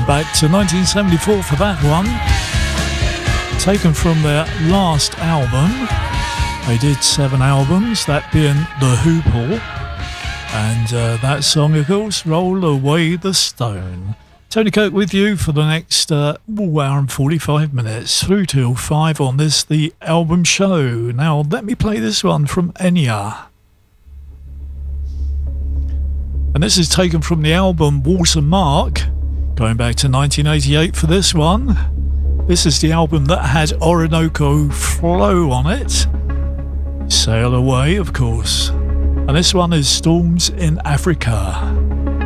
back to 1974 for that one. Taken from their last album. They did 7 albums, that being The Hoople. And that song, of course, Roll Away the Stone. Tony Kirk with you for the next hour and 45 minutes, through till 5 on this, the album show. Now, let me play this one from Enya. And this is taken from the album Watermark, going back to 1988 for this one. This is the album that had Orinoco Flow on it. Sail Away, of course. And this one is Storms in Africa.